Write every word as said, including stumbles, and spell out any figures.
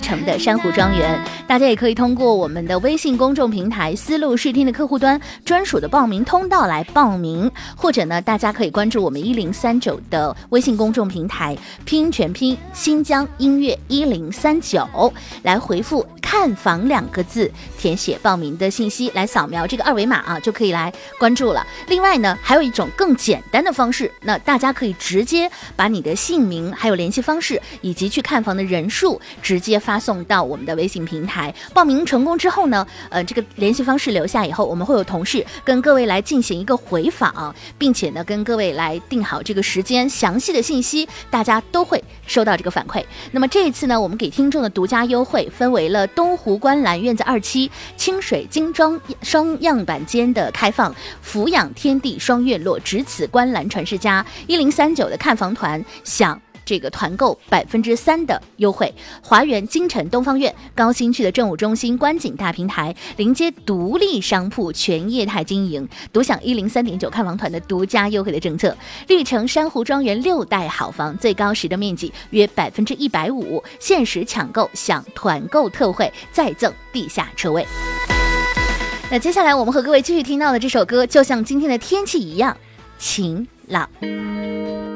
城的珊瑚庄园。大家也可以通过我们的微信公众平台丝路视听的客户端专属的报名通道来报名，或者呢，大家可以关注我们一零三九的微信公众平台，拼音全拼新疆音乐一零三九，来回复看房两个字，填写报名的信息，来扫描这个二维码啊，就可以来关注了。另外呢，还有一种更简单的方式，那大家可以直接把你的姓名还有联系方式以及去看房的人数直接发送到我们的微信平台。报名成功之后呢，呃，这个联系方式留下以后，我们会有同事跟各位来进行一个回访，并且呢跟各位来定好这个时间，详细的信息大家都会收到这个反馈。那么这一次呢，我们给听众的独家优惠分为了东湖观澜院子二期、清水精装双样板间的开放、俯仰天地双院落，只此观澜传世家一零三九的看房团享这个团购百分之三的优惠，华园京城东方院高新区的政务中心观景大平台临街独立商铺全业态经营，独享一零三点九看房团的独家优惠的政策。绿城珊瑚庄园六代好房，最高实的面积约百分之一百五，限时抢购享团购特惠，再赠地下车位。那接下来我们和各位继续听到的这首歌，就像今天的天气一样晴朗。